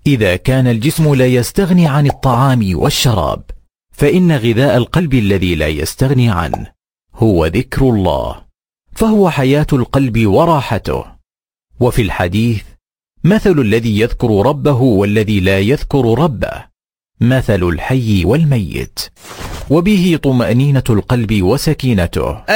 إذا كان الجسم لا يستغني عن الطعام والشراب، فإن غذاء القلب الذي لا يستغني عنه هو ذكر الله، فهو حياة القلب وراحته. وفي الحديث: مثل الذي يذكر ربه والذي لا يذكر ربه مثل الحي والميت. وبه طمأنينة القلب وسكينته.